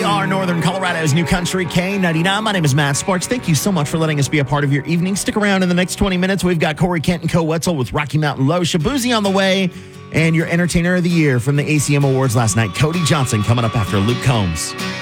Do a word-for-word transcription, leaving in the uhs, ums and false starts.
are Northern Colorado's New Country K ninety-nine. My name is Matt Sparks. Thank you so much for letting us be a part of your evening. Stick around in the next twenty minutes. We've got Corey Kent and Co. Wetzel with Rocky Mountain Low. Shabuzi on the way. And your Entertainer of the Year from the A C M Awards last night, Cody Johnson, coming up after Luke Combs.